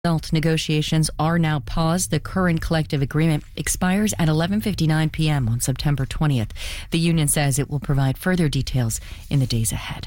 Negotiations are now paused. The current collective agreement expires at 11:59 p.m. on September 20th. The union says it will provide further details in the days ahead.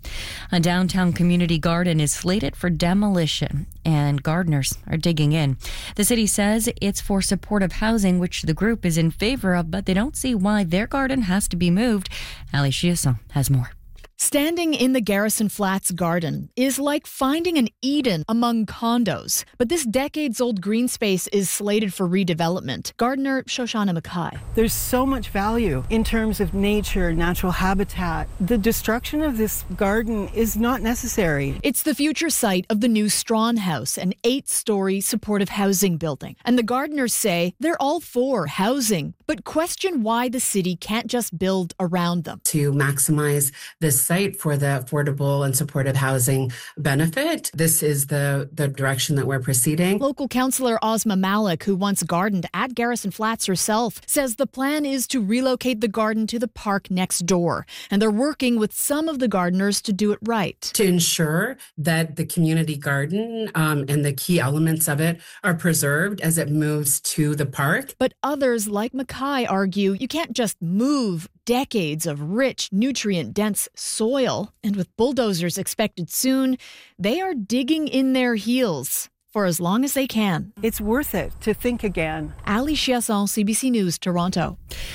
A downtown community garden is slated for demolition, and gardeners are digging in. The city says it's for supportive housing, which the group is in favor of, but they don't see why their garden has to be moved. Ali Chiasson has more. Standing in the Garrison Flats garden is like finding an Eden among condos. But this decades-old green space is slated for redevelopment. Gardener Shoshana Mackay. There's so much value in terms of nature, natural habitat. The destruction of this garden is not necessary. It's the future site of the new Strawn House, an 8-story supportive housing building. And the gardeners say they're all for housing, but question why the city can't just build around them. To maximize this site for the affordable and supportive housing benefit. This is the direction that we're proceeding. Local councillor Ozma Malik, who once gardened at Garrison Flats herself, says the plan is to relocate the garden to the park next door. And they're working with some of the gardeners to do it right. To ensure that the community garden and the key elements of it are preserved as it moves to the park. But others, like Mackay, argue you can't just move decades of rich, nutrient-dense soil. And with bulldozers expected soon, they are digging in their heels for as long as they can. It's worth it to think again. Ali Chiasson, CBC News, Toronto.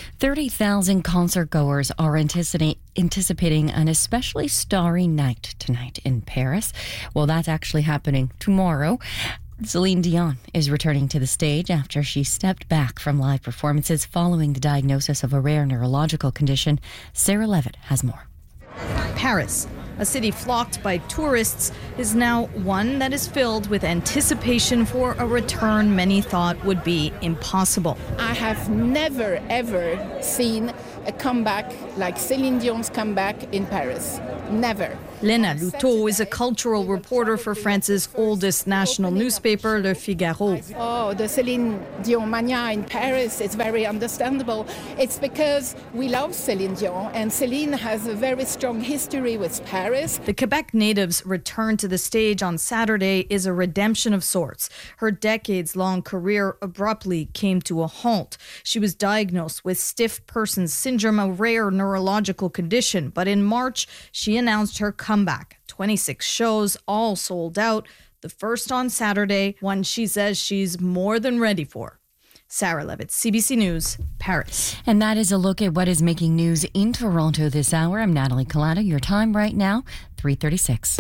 30,000 concertgoers are anticipating an especially starry night tonight in Paris. Well, that's actually happening tomorrow. Celine Dion is returning to the stage after she stepped back from live performances following the diagnosis of a rare neurological condition. Sarah Levitt has more. Paris, a city flocked by tourists, is now one that is filled with anticipation for a return many thought would be impossible. I have never, ever seen a comeback like Celine Dion's comeback in Paris. Never. Lena Luto is a cultural reporter for France's oldest national newspaper, Le Figaro. Oh, the Celine Dion mania in Paris is very understandable. It's because we love Celine Dion, and Celine has a very strong history with Paris. The Quebec native's return to the stage on Saturday is a redemption of sorts. Her decades-long career abruptly came to a halt. She was diagnosed with stiff person syndrome, a rare neurological condition, but in March, she announced her comeback. 26 shows, all sold out. The first on Saturday, one she says she's more than ready for. Sarah Levitt, CBC News, Paris. And that is a look at what is making news in Toronto this hour. I'm Natalie Collada. Your time right now, 3:36.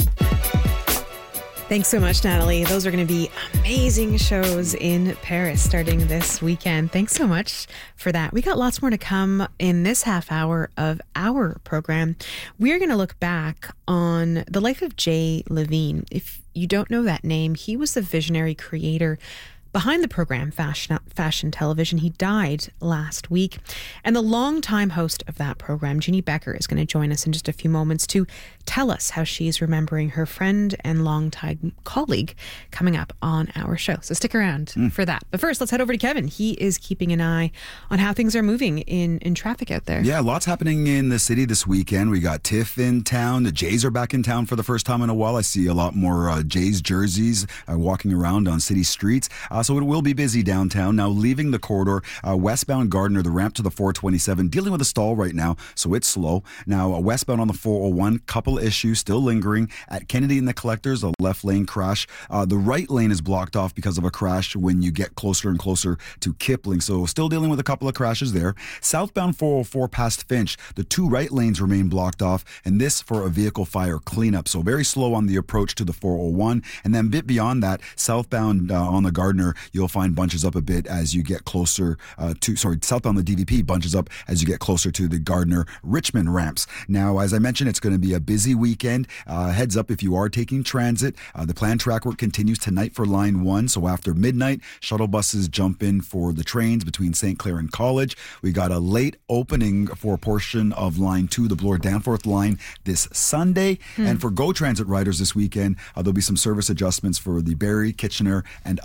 Thanks so much, Natalie. Those are going to be amazing shows in Paris starting this weekend. Thanks so much for that. We got lots more to come in this half hour of our program. We're going to look back on the life of Jay Levine. If you don't know that name, he was the visionary creator behind the program Fashion Television. He died last week. And the longtime host of that program, Jeannie Becker, is going to join us in just a few moments to tell us how she's remembering her friend and longtime colleague coming up on our show. So stick around for that. But first, let's head over to Kevin. He is keeping an eye on how things are moving in traffic out there. Yeah, lots happening in the city this weekend. We got TIFF in town. The Jays are back in town for the first time in a while. I see a lot more Jays jerseys walking around on city streets. So it will be busy downtown. Now, leaving the corridor, westbound Gardiner, the ramp to the 427, dealing with a stall right now, so it's slow. Now, westbound on the 401, couple issues still lingering. At Kennedy and the Collectors, a left lane crash. The right lane is blocked off because of a crash when you get closer and closer to Kipling, so still dealing with a couple of crashes there. Southbound 404 past Finch, the two right lanes remain blocked off, and this for a vehicle fire cleanup, so very slow on the approach to the 401. And then a bit beyond that, southbound on the Gardiner, you'll find bunches up a bit as you get closer southbound the DVP bunches up as you get closer to the Gardiner Richmond ramps. Now, as I mentioned, it's going to be a busy weekend. Heads up if you are taking transit. The planned track work continues tonight for Line 1, so after midnight, shuttle buses jump in for the trains between St. Clair and College. We got a late opening for a portion of Line 2, the Bloor Danforth line, this Sunday. And for GO Transit riders this weekend, there'll be some service adjustments for the Barrie, Kitchener, and Up Express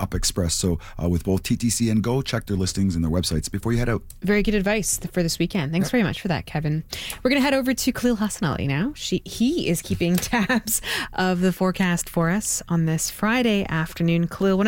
rest. So with both TTC and Go, check their listings and their websites before you head out. Very good advice for this weekend. Thanks very much for that, Kevin. We're going to head over to Khalil Hassan Ali now. He is keeping tabs of the forecast for us on this Friday afternoon. Khalil,